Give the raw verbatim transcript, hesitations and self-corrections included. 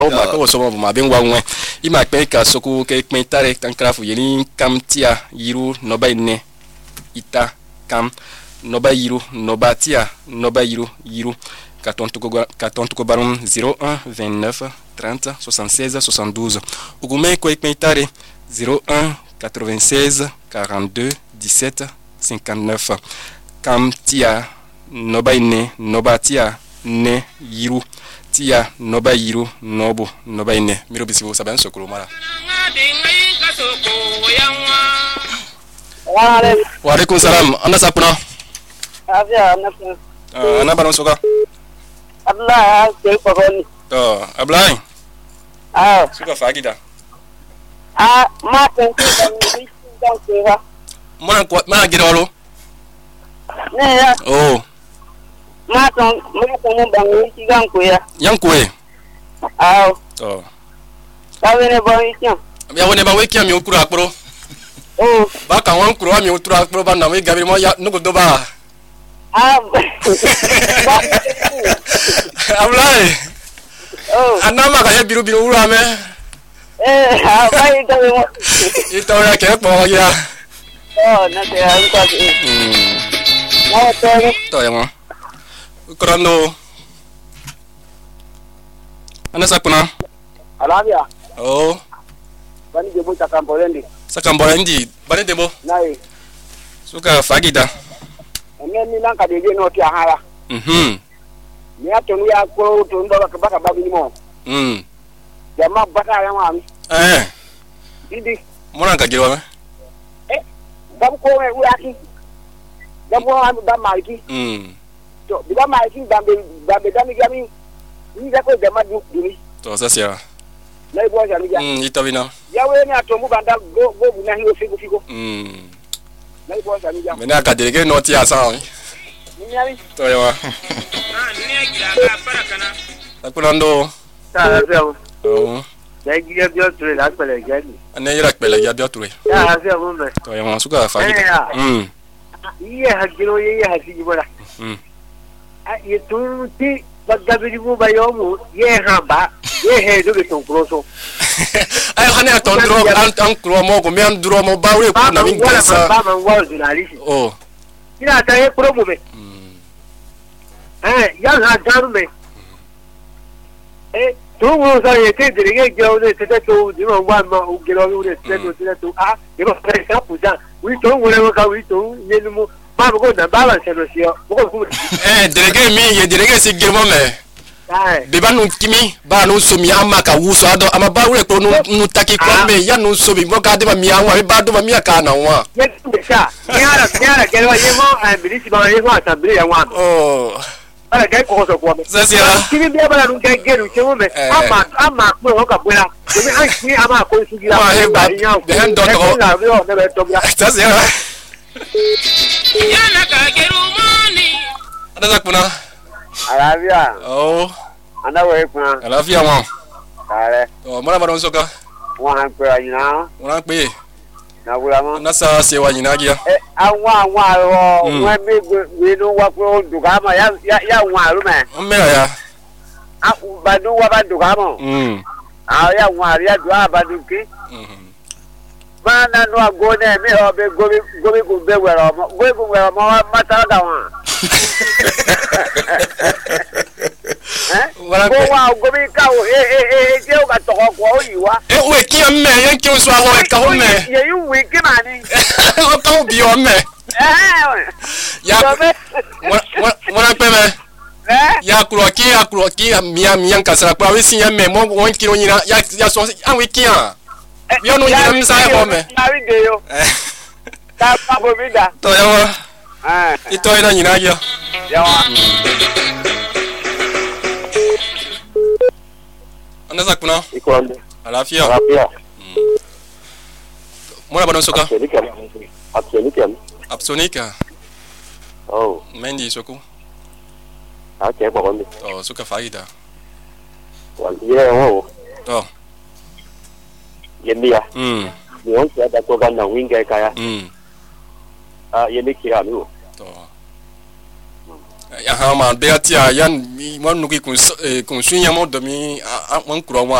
o ma ko so mo ma ben wa nwe I ma pe ka soku ke pe tare kan krafu yeli kam tia yiru no ba ne ita kam no ba yiru no ba tia no ba yiru yiru carton tuko carton tuko barum zéro un vingt-neuf trente soixante-seize soixante-douze ugume ko pe tare zéro un quatre-vingt-seize quarante-deux dix-sept cinquante-neuf kam tia no ba ne no ba tia ne yiru tia noba yiru nobu noba ine miro bisibo saban sokolo mara wa alaikum salam anda sapna afia napna ah ana baron soka abla ke pokoni to ablai ah suka fagida ah ma tan ku dan ni dan ke ha mana mana girolo ne ya oh ma tan ma tan mo bang ni gan ku ya yang kue ah to ta wene bon ikian ya wone ba weki mi okuru akporo oh ba ka won kuru mi okuru akporo ba na we gabi mo ya nugo do ba ah ablai oh anama ka ye biru biru ura me eh ah bai ka mo ito ya ke po ya oh na te an ka hmm na te to ya mo Kurando ana sapuna alabia oh bani je bo takambolendi sakambolendi bani debo nai suka fagida ene ni nan ka de no ti ahara mhm ni atonu ya ko to ndo ka baka babi ni mo mm jama baka ya ma mi eh didi mona ka giro me eh dam ko me uraki dam ko am dam maliki mm to biga maliki dambe dambe dami gami ni da ko jama du duni to sasa lai bo ja ni ja mm itawina ya we ni atomu banda go go bu na hiyo figo figo mm lai bo ja ni ja mena ka delege no ti asa ni yari to yawa ah ni ya gira ka para kana sakurando ta se oh ya gira bio ture la pele gani ane yira pele ya bioture ya se mo me to yawa suka fagida mm iye hagiro ye hasi bora mm ah ye tu ti bagabiri mo bayomu ye hamba ye he do ke tonkroso ay hane ton dro an an kro mo ko mi an dro mo bawe ko na min kasa ba man wa journalist oh ina ta ye promo me eh ya ha daru me eh tu wo sa ye te dirige jo de te to di mo wa ma u gero u de te to te to ah ye ba pre ka puja wi to wo le ka wi to ye ni mo ba ko na balance lo sio ko ko eh dirige mi ye dirige si girmo me eh be ba nu kimi ba nu so mi amaka wuso ado ama ba wure ko nu nu taki ko me ya nu so bi mo ka de ba mi anwa ba do ba mi aka na wa ye de sa nyara nyara gero ye mo a bilisi ba ye mo assembly ya wa oh ala ga ko so ko me sasa kini bi abala nu ga geru che mo me ama ama ko ho ka bula ni an ni ama ko su gira Ma, he ba- the hand dot ho. na bi o ne be to bia sasa yana ka geru mani ada sakuna arabia oh ana we kuna alafia mo kare oh mara mara soka wa han pe ayina ona pe na bula mo na sa se wa nyina gia eh awa awa ro we mi we no wa ko du ga ma ya ya wa ru me o me ya a ba du wa ba du ga mo mm a ya wa ya du ba du ki mhm ba na no go ne mi o be go go go be we ro mo go go we ro mo ma ta da wa eh wala go pe wa go bi ka o eh eh eh je o ka to ko o yi wa e we ki am me yan ki o so aho e ka ho me ye yu wi ki ma ni o ka o bi o me eh ya wala pe me eh ya kuro ki ya kuro ki mi am yan ka sara kwa we sin yan me mo won ki o nyina ya ya so an we ki an yo no nyina mi sa ho me na ri de yo ta pa bo bi da to ya wa eh ito ina nyina gia ya wa ana sakuna ikonde alafia arabia mona bana soka Absolument. Absolument. Apsonika. Oh. Mendi soko. Okay, bon. Oh, soka faida. Well, yeah, oh. Oh. Yemia. Mm. Ni on sa da ko ga na winga kaya. Mm. Ah, yemi ki alu. To. ya ha ma de atia yan mi wan nuki kun kun sunya mo do mi wan kuro